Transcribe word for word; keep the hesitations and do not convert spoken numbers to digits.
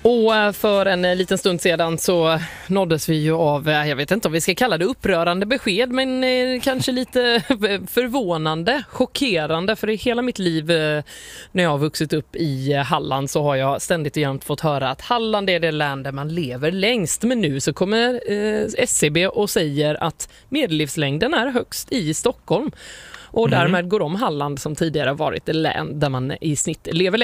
Och för en liten stund sedan så nåddes vi ju av, jag vet inte om vi ska kalla det upprörande besked, men kanske lite förvånande, chockerande, för i hela mitt liv när jag har vuxit upp i Halland så har jag ständigt och jämt fått höra att Halland är det län där man lever längst. Men nu så kommer S C B och säger att medellivslängden är högst i Stockholm. Och därmed går om Halland som tidigare varit ett län där man i snitt lever